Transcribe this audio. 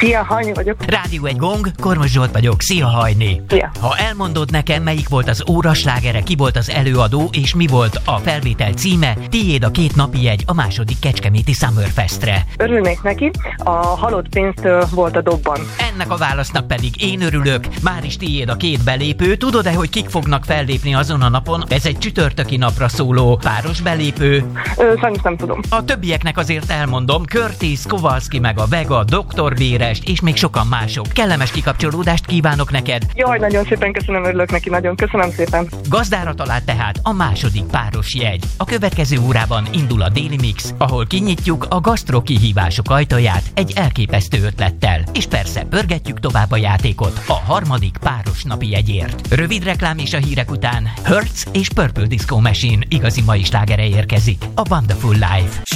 Szia, Hajni vagyok. Rádió egy gong, Kormos Zsolt vagyok. Szia, Hajni. Szia. Ha elmondod nekem, melyik volt az óra slágere, ki volt az előadó, és mi volt a felvétel címe, tiéd a 2 napi jegy a második Kecskeméti Summerfestre. Örülnék neki, a halott pénztől volt a dobban. Ennek a válasznak pedig én örülök. Már is tiéd a 2 belépő. Tudod-e, hogy kik fognak fellépni azon a napon? Ez egy csütörtöki napra szóló páros belépő. Sajnos nem tudom. A többieknek azért elmondom, Curtis, Kowalski meg a Vega, Dr. Vérest és még sokan mások. Kellemes kikapcsolódást kívánok neked. Jaj, nagyon szépen köszönöm, örülök neki, nagyon köszönöm szépen. Gazdára talált tehát a második páros jegy. A következő órában indul a Daily Mix, ahol kinyitjuk a gasztro kihívások ajtaját egy elképesztő ötlettel. És persze pörgetjük tovább a játékot a harmadik páros napi jegyért. Rövid reklám és a hírek után Hertz és Purple Disco Machine igazi mai slágere érkezik. A Wonderful Life.